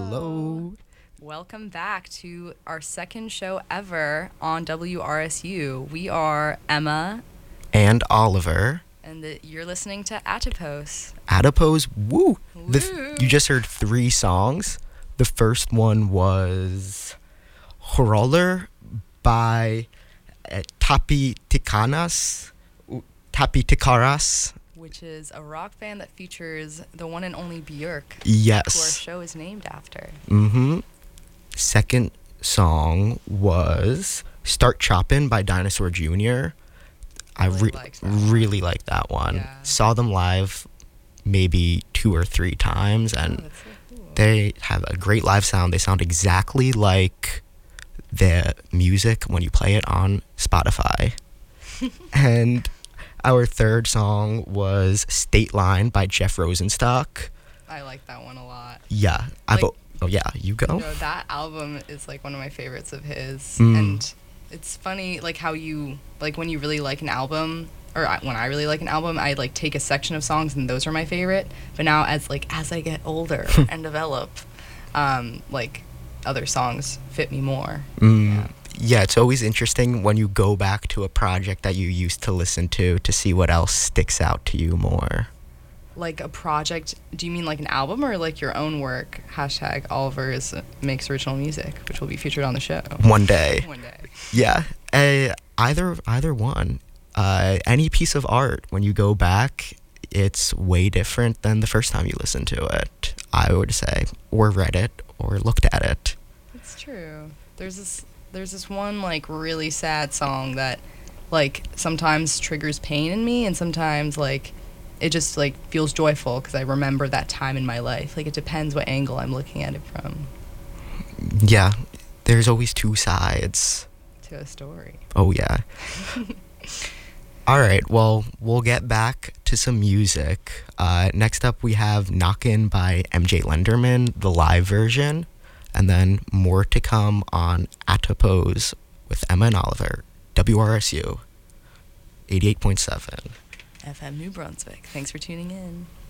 Hello. Welcome back to our second show ever on WRSU. We are Emma, And Oliver. and you're listening to Atipos. Adipose, woo! Woo. You just heard 3 songs. The first one was Horoller by Tapi Tikaras, Which is a rock band that features the one and only Björk, who our Yes. show is named after. Second song was Start Choppin' by Dinosaur Jr. I Really liked that one. really like that one. Yeah. Saw them live maybe 2 or 3 times, and That's so cool. they have a great live sound. They sound exactly like the music when you play it on Spotify. And our third song was State Line by Jeff Rosenstock. I like that one a lot. Yeah, you go. No, that album is like one of my favorites of his, Mm. and it's funny like how you like when you really like an album, or when I really like an album, I like take a section of songs and those are my favorite. But now as I get older and develop, like other songs fit me more. Yeah, it's always interesting when you go back to a project that you used to listen to see what else sticks out to you more. Like a project, do you mean like an album or like your own work? Hashtag Oliver makes original music, which will be featured on the show One day. one day. Yeah, either one. Any piece of art, when you go back, it's way different than the first time you listened to it, I would say, or read it, or looked at it. It's true. There's this one like really sad song that like sometimes triggers pain in me, and sometimes like it just like feels joyful because I remember that time in my life. Like it depends what angle I'm looking at it from Yeah, there's always 2 sides. to a story. Oh, yeah. All right, well, we'll get back to some music. Next up, we have Knockin' by MJ Lenderman, the live version, and then more to come on Atipos with Emma and Oliver, WRSU 88.7. FM New Brunswick. Thanks for tuning in.